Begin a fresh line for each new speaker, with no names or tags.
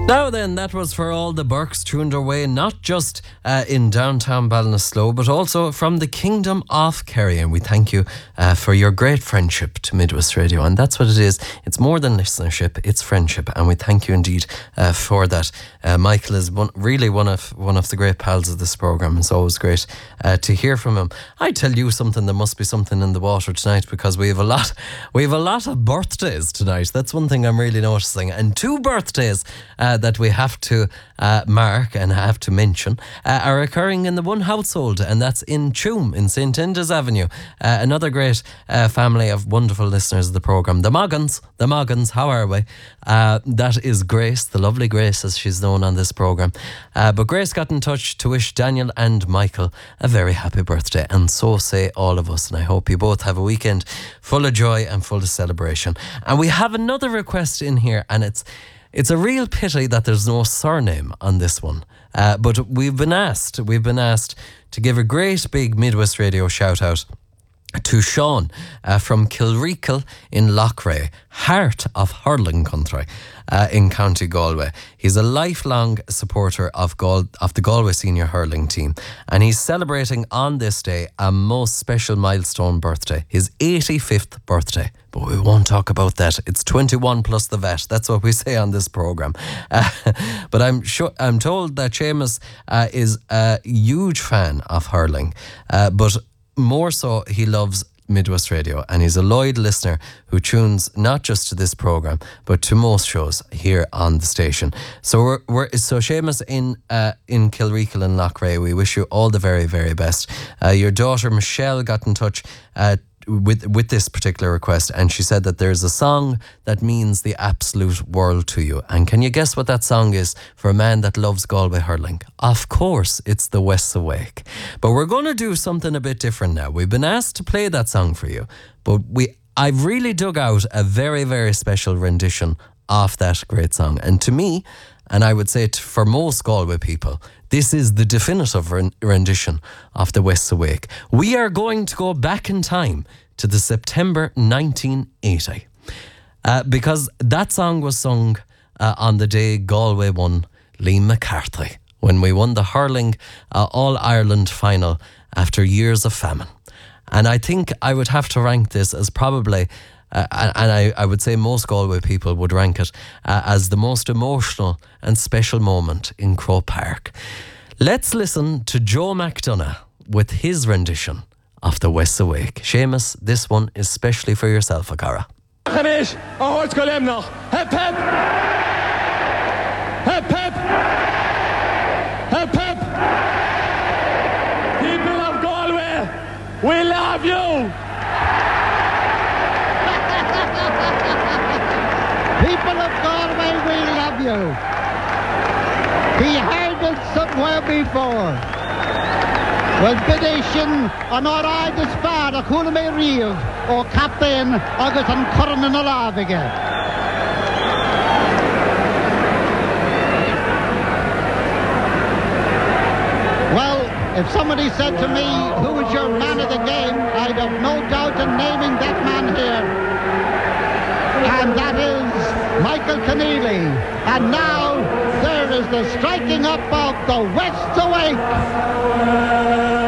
Now then, that was for all the Burks tuned our way, not just in downtown Ballinasloe, but also from the Kingdom of Kerry. And we thank you for your great friendship to Midwest Radio. And that's what it is. It's more than listenership, it's friendship. And we thank you indeed for that. Michael is really one of the great pals of this programme. It's always great to hear from him. I tell you something, there must be something in the water tonight, because we have a lot of birthdays tonight. That's one thing I'm really noticing. And 2 birthdays that we have to mark and have to mention are occurring in the one household, and that's in Tuam in St. Enda's Avenue. Another great family of wonderful listeners of the programme. The Moggans, how are we? That is Grace, the lovely Grace as she's known on this programme. But Grace got in touch to wish Daniel and Michael a very happy birthday, and so say all of us. And I hope you both have a weekend full of joy and full of celebration. And we have another request in here, and it's a real pity that there's no surname on this one. But we've been asked to give a great big Midwest Radio shout out to Sean from Kilreekle in Loughrea, heart of hurling country in County Galway. He's a lifelong supporter of the Galway senior hurling team, and he's celebrating on this day a most special milestone birthday, his 85th birthday. But we won't talk about that. It's 21 plus the VAT. That's what we say on this programme. But I'm told that Seamus is a huge fan of hurling, but more so he loves Midwest Radio, and he's a loyal listener who tunes not just to this programme but to most shows here on the station. So so Seamus in Kilreekle and Loughrea, we wish you all the very, very best. Your daughter Michelle got in touch with this particular request, and she said that there's a song that means the absolute world to you. And can you guess what that song is for a man that loves Galway hurling? Of course, it's The West's Awake. But we're going to do something a bit different now. We've been asked to play that song for you, but I've really dug out a very, very special rendition of that great song. And to me, and I would say for most Galway people, this is the definitive rendition of The West's Awake. We are going to go back in time to the September 1980, because that song was sung on the day Galway won Liam McCarthy, when we won the hurling All-Ireland final after years of famine. And I think I would have to rank this as probably, and I would say most Galway people would rank it as the most emotional and special moment in Croke Park. Let's listen to Joe McDonough with his rendition of The West's Awake. Seamus, this one is specially for yourself, Agara.
Hep hep! Hep hep! Hep hep! People of Galway, we love you!
People of Galway, we love you. He heard it somewhere before. Well, Bidishin, an orad is far, a chula me riv, o captain, agus an curran in a lavige. Well, if somebody said to me, who is your man of the game, I'd have no doubt in naming that man here. And that is Michael Keneally. And now there is the striking up of The West's Awake.